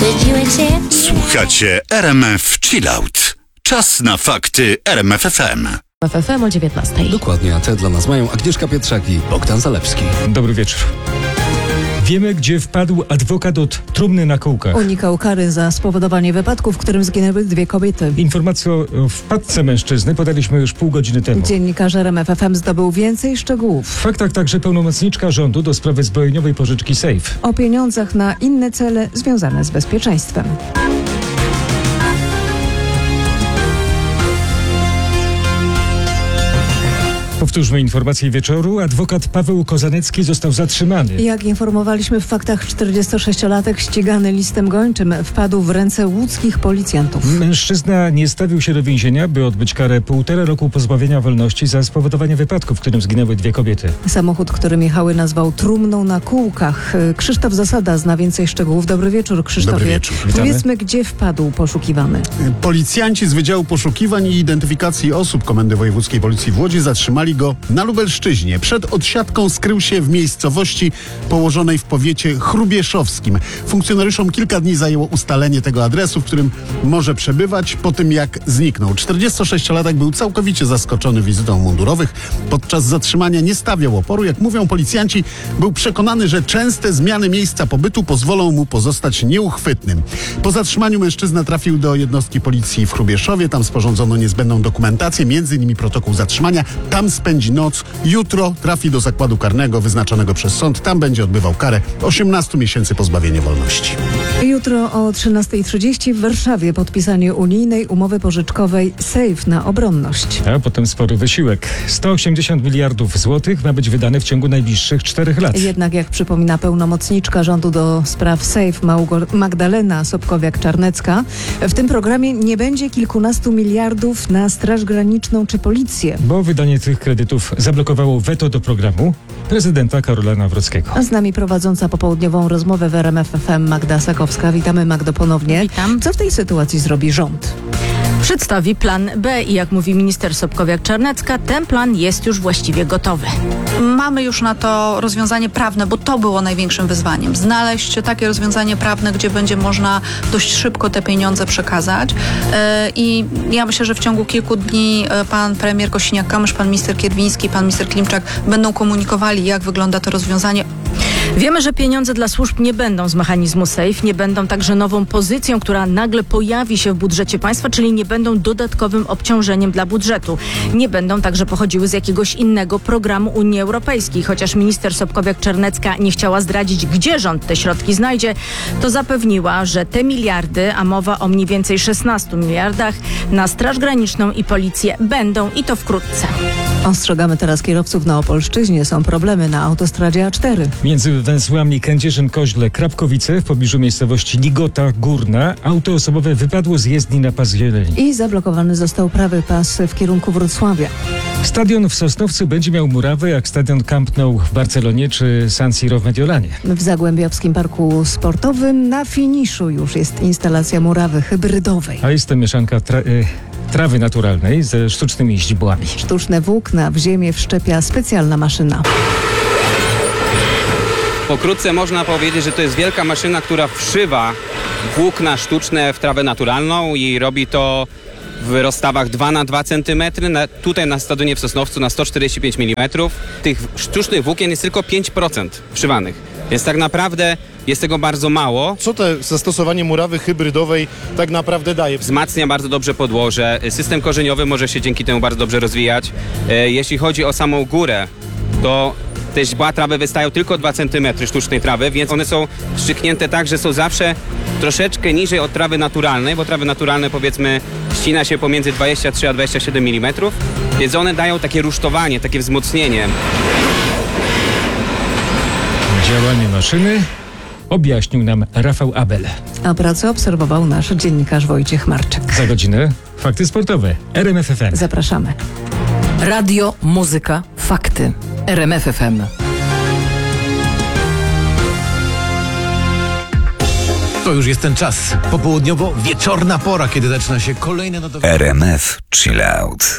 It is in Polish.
Słuchacie RMF Chillout. Czas na fakty RMF FM. FM o 19:00. Dokładnie, a te dla nas mają Agnieszka Pietrzak i Bogdan Zalewski. Dobry wieczór. Wiemy, gdzie wpadł adwokat od trumny na kółkach. Unikał kary za spowodowanie wypadku, w którym zginęły 2 kobiety. Informację o wpadce mężczyzny podaliśmy już pół godziny temu. Dziennikarz RMF FM zdobył więcej szczegółów. W faktach także pełnomocniczka rządu do sprawy zbrojeniowej pożyczki Safe. O pieniądzach na inne cele związane z bezpieczeństwem. Powtórzmy informację wieczoru. Adwokat Paweł Kozanecki został zatrzymany. Jak informowaliśmy w faktach, 46-latek ścigany listem gończym wpadł w ręce łódzkich policjantów. Mężczyzna nie stawił się do więzienia, by odbyć karę 1,5 roku pozbawienia wolności za spowodowanie wypadku, w którym zginęły 2 kobiety. Samochód, którym jechały, nazwał trumną na kółkach. Krzysztof Zasada zna więcej szczegółów. Dobry wieczór, Krzysztofie. Dobry wieczór. Powiedzmy, gdzie wpadł poszukiwany. Policjanci z Wydziału Poszukiwań i Identyfikacji Osób Komendy Wojewódzkiej Policji w Łodzi zatrzymali go na Lubelszczyźnie. Przed odsiadką skrył się w miejscowości położonej w powiecie chrubieszowskim. Funkcjonariuszom kilka dni zajęło ustalenie tego adresu, w którym może przebywać po tym, jak zniknął. 46-latek był całkowicie zaskoczony wizytą mundurowych. Podczas zatrzymania nie stawiał oporu. Jak mówią policjanci, był przekonany, że częste zmiany miejsca pobytu pozwolą mu pozostać nieuchwytnym. Po zatrzymaniu mężczyzna trafił do jednostki policji w Chrubieszowie. Tam sporządzono niezbędną dokumentację, m.in. protokół zatrzymania. Tam spędzi noc. Jutro trafi do zakładu karnego wyznaczonego przez sąd. Tam będzie odbywał karę 18 miesięcy pozbawienia wolności. Jutro o 13:30 w Warszawie podpisanie unijnej umowy pożyczkowej Safe na obronność. A potem spory wysiłek. 180 miliardów złotych ma być wydane w ciągu najbliższych 4 lat. Jednak, jak przypomina pełnomocniczka rządu do spraw Safe Magdalena Sobkowiak-Czarnecka, w tym programie nie będzie kilkunastu miliardów na Straż Graniczną czy Policję. Bo wydanie tych kredytów zablokowało weto do programu prezydenta Karola Nawrockiego. A z nami prowadząca popołudniową rozmowę w RMF FM Magda Sakowska. Witamy, Magdo, ponownie. Witam. Co w tej sytuacji zrobi rząd? Przedstawi plan B i jak mówi minister Sobkowiak-Czarnecka, ten plan jest już właściwie gotowy. Mamy już na to rozwiązanie prawne, bo to było największym wyzwaniem. Znaleźć takie rozwiązanie prawne, gdzie będzie można dość szybko te pieniądze przekazać. I ja myślę, że w ciągu kilku dni pan premier Kosiniak-Kamysz, pan minister Kierwiński, pan minister Klimczak będą komunikowali, jak wygląda to rozwiązanie. Wiemy, że pieniądze dla służb nie będą z mechanizmu SAFE, nie będą także nową pozycją, która nagle pojawi się w budżecie państwa, czyli nie będą dodatkowym obciążeniem dla budżetu. Nie będą także pochodziły z jakiegoś innego programu Unii Europejskiej. Chociaż minister Sobkowiak-Czarnecka nie chciała zdradzić, gdzie rząd te środki znajdzie, to zapewniła, że te miliardy, a mowa o mniej więcej 16 miliardach, na Straż Graniczną i Policję będą i to wkrótce. Ostrzegamy teraz kierowców na Opolszczyźnie. Są problemy na autostradzie A4. Między węzłami Kędzierzyn-Koźle-Krapkowice w pobliżu miejscowości Ligota Górna auto osobowe wypadło z jezdni na pas zieleni. I zablokowany został prawy pas w kierunku Wrocławia. Stadion w Sosnowcu będzie miał murawę jak stadion Camp Nou w Barcelonie czy San Siro w Mediolanie. W Zagłębiowskim Parku Sportowym na finiszu już jest instalacja murawy hybrydowej. A jest to mieszanka trawy naturalnej ze sztucznymi źdźbłami. Sztuczne włókna w ziemię wszczepia specjalna maszyna. Pokrótce można powiedzieć, że to jest wielka maszyna, która wszywa włókna sztuczne w trawę naturalną i robi to w rozstawach 2 na 2 cm. Tutaj na stadionie w Sosnowcu na 145 mm. Tych sztucznych włókien jest tylko 5% wszywanych. Więc tak naprawdę jest tego bardzo mało. Co to zastosowanie murawy hybrydowej tak naprawdę daje? Wzmacnia bardzo dobrze podłoże. System korzeniowy może się dzięki temu bardzo dobrze rozwijać. Jeśli chodzi o samą górę, to te źdźbła trawy wystają tylko 2 cm sztucznej trawy, więc one są szczyknięte tak, że są zawsze troszeczkę niżej od trawy naturalnej, bo trawy naturalne, powiedzmy, ścina się pomiędzy 23 a 27 mm, więc one dają takie rusztowanie, takie wzmocnienie. Działanie maszyny objaśnił nam Rafał Abel. A pracę obserwował nasz dziennikarz Wojciech Marczyk. Za godzinę fakty sportowe. RMF FM. Zapraszamy. Radio, muzyka, fakty. RMF FM. To już jest ten czas. Popołudniowo-wieczorna pora, kiedy zaczyna się kolejne notowanie. RMF Chillout.